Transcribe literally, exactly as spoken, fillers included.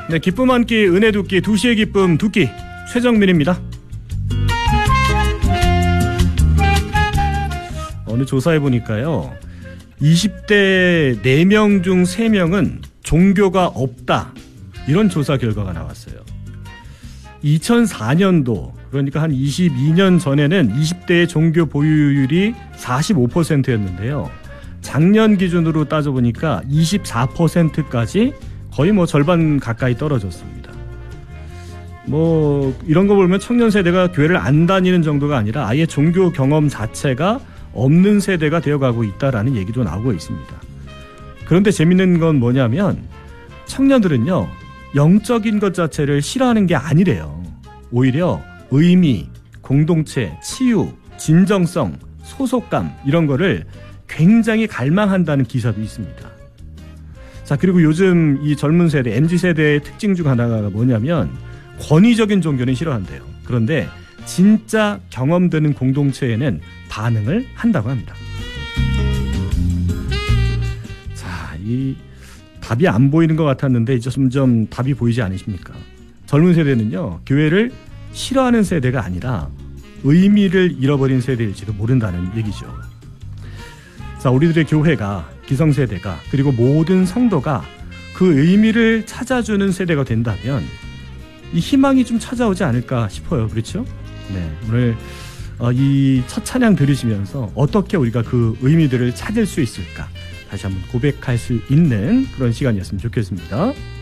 네, 기쁨 한 끼, 은혜 두 끼, 두 시의 기쁨 두 끼, 최정민입니다. 어느 조사해 보니까요, 이십 대 네 명 중 세 명은 종교가 없다, 이런 조사 결과가 나왔어요. 이천사 년도, 그러니까 한 이십이 년 전에는 이십 대의 종교 보유율이 사십오 퍼센트였는데요. 작년 기준으로 따져보니까 이십사 퍼센트까지 거의 뭐 절반 가까이 떨어졌습니다. 뭐 이런 거 보면 청년 세대가 교회를 안 다니는 정도가 아니라 아예 종교 경험 자체가 없는 세대가 되어가고 있다라는 얘기도 나오고 있습니다. 그런데 재밌는 건 뭐냐면 청년들은요, 영적인 것 자체를 싫어하는 게 아니래요. 오히려 의미, 공동체, 치유, 진정성, 소속감, 이런 거를 굉장히 갈망한다는 기사도 있습니다. 자, 그리고 요즘 이 젊은 세대, 엠지 세대의 특징 중 하나가 뭐냐면 권위적인 종교는 싫어한대요. 그런데 진짜 경험되는 공동체에는 반응을 한다고 합니다. 자, 이 답이 안 보이는 것 같았는데 이제 점점 답이 보이지 않으십니까? 젊은 세대는요, 교회를 싫어하는 세대가 아니라 의미를 잃어버린 세대일지도 모른다는 얘기죠. 자, 우리들의 교회가, 기성세대가, 그리고 모든 성도가 그 의미를 찾아주는 세대가 된다면 이 희망이 좀 찾아오지 않을까 싶어요. 그렇죠? 네, 오늘 어, 이 첫 찬양 들으시면서 어떻게 우리가 그 의미들을 찾을 수 있을까 다시 한번 고백할 수 있는 그런 시간이었으면 좋겠습니다.